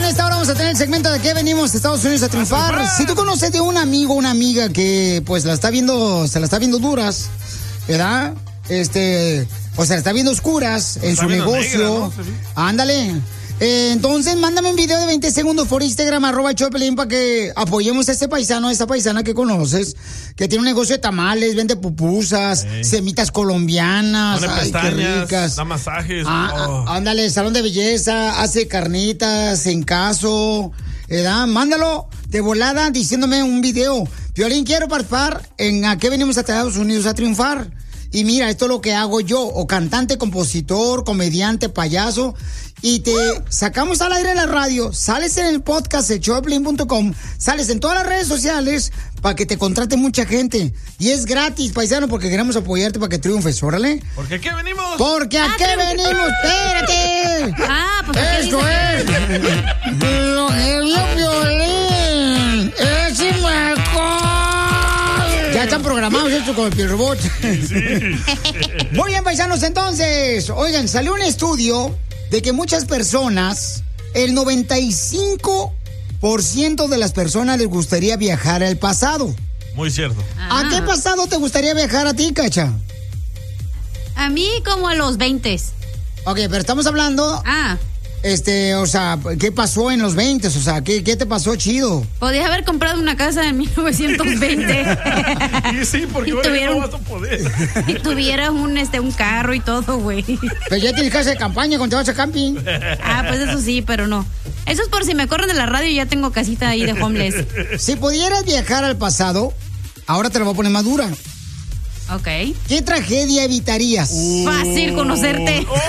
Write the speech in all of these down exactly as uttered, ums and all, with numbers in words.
esta hora vamos a tener el segmento de qué venimos a Estados Unidos a triunfar. A si tú conoces de un amigo o una amiga que pues la está viendo, se la está viendo duras, ¿verdad? Este, o sea, la está viendo oscuras en su negocio. Negra, ¿no? Ándale. Eh, entonces, mándame un video de veinte segundos por Instagram, arroba el show de Piolín, para que apoyemos a este paisano, a esta paisana que conoces, que tiene un negocio de tamales, vende pupusas, hey. semitas colombianas, pone ay, pestañas, qué ricas. Da masajes. Ah, oh. Ándale, salón de belleza, hace carnitas en caso, ¿verdad? Mándalo de volada diciéndome un video. Piolín, quiero participar en a qué venimos a Estados Unidos a triunfar. Y mira, esto es lo que hago yo, o cantante, compositor, comediante, payaso, y te sacamos al aire en la radio, sales en el podcast de show de piolín punto com, sales en todas las redes sociales para que te contrate mucha gente. Y es gratis, paisano, porque queremos apoyarte para que triunfes, órale. ¿Por qué qué venimos? Porque a ah, qué venimos, espérate. Ah, pues esto es lo que vio Piolín, es mejor. Ya están programados esto con el Piel Robot. Sí. Muy bien, paisanos, entonces. Oigan, salió un estudio de que muchas personas, el noventa y cinco por ciento de las personas les gustaría viajar al pasado. Muy cierto. ¿A ah. qué pasado te gustaría viajar a ti, Cacha? A mí como a los veinte. Ok, pero estamos hablando... Ah. Este, o sea, ¿qué pasó en los veinte? O sea, ¿qué, qué te pasó chido? Podías haber comprado una casa en mil novecientos veinte. Y sí, porque ahora tuviera, no vas a poder. Y tuvieras un, este, un carro y todo, güey. Pero ya tienes casa de campaña cuando te vas a camping. Ah, pues eso sí, pero no. Eso es por si me corren de la radio y ya tengo casita ahí de homeless. Si pudieras viajar al pasado, ahora te lo voy a poner más dura. Ok. ¿Qué tragedia evitarías? Uh. Fácil conocerte. Oh,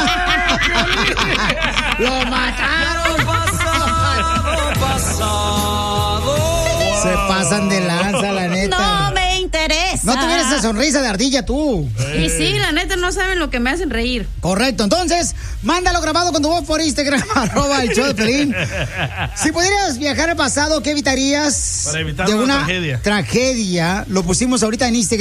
¡lo mataron! Pasado, pasado. Se pasan de lanza, la neta. No me interesa. No tuvieras esa sonrisa de ardilla tú. Y sí, la neta, no saben lo que me hacen reír. Correcto, entonces, mándalo grabado con tu voz por Instagram, arroba el show de Piolín. Si pudieras viajar al pasado, ¿qué evitarías? Para evitar de una, una tragedia. tragedia. Lo pusimos ahorita en Instagram.